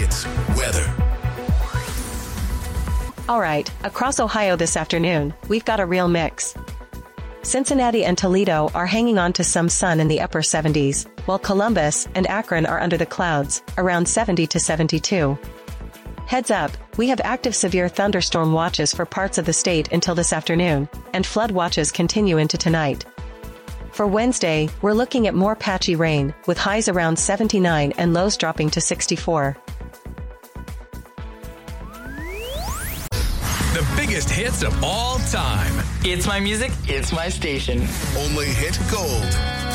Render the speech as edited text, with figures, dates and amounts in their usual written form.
Hits weather. All right, across Ohio this afternoon, we've got a real mix. Cincinnati and Toledo are hanging on to some sun in the upper 70s, while Columbus and Akron are under the clouds, around 70 to 72. Heads up, we have active severe thunderstorm watches for parts of the state until this afternoon, and flood watches continue into tonight. For Wednesday, we're looking at more patchy rain, with highs around 79 and lows dropping to 64. The biggest hits of all time. It's my music, it's my station. Only Hit Gold.